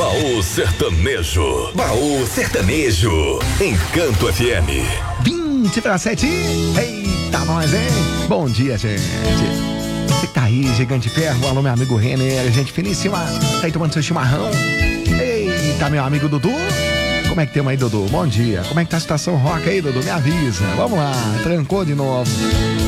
Baú Sertanejo. Baú Sertanejo. Encanto FM. 20:07. Eita, nós, hein? Bom dia, gente. Você tá aí, Gigante Ferro. Alô, meu amigo Renner. Gente finíssima. Tá aí tomando seu chimarrão. Eita, meu amigo Dudu. Como é que tem aí, Dudu? Bom dia. Como é que tá a situação rock aí, Dudu? Me avisa. Vamos lá. Trancou de novo.